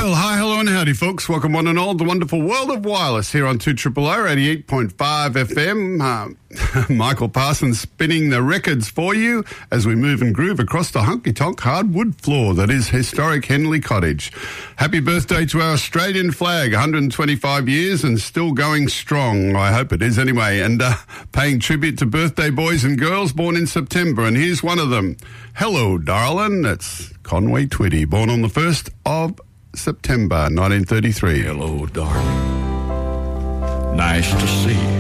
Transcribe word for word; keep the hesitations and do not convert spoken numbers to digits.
Well, hi, hello and howdy, folks. Welcome one and all to the wonderful world of wireless here on two triple O, eighty-eight point five F M. Uh, Michael Parsons spinning the records for you as we move and groove across the honky-tonk hardwood floor that is historic Henley Cottage. Happy birthday to our Australian flag, one hundred twenty-five years and still going strong. I hope it is anyway. And uh, paying tribute to birthday boys and girls born in September. And here's one of them. Hello, darling. That's Conway Twitty, born on the first of September nineteen thirty-three. Hello, darling. Nice to see you.